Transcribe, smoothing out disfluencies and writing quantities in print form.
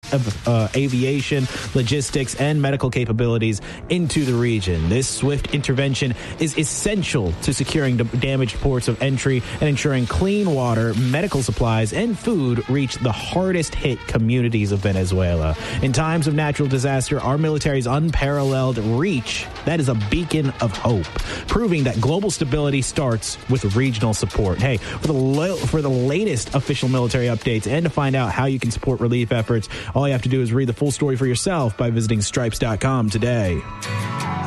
aviation, logistics, and medical capabilities into the region. This swift intervention is essential to securing damaged ports of entry and ensuring clean water, medical supplies, and food reach the hardest hit communities of Venezuela. In times of natural disaster, our military's unparalleled reach, that is a beacon of hope, proving that global stability starts with regional support. Hey, for the latest official military updates and to find out how you can support relief efforts, all you have to do is read the full story for yourself by visiting stripes.com today.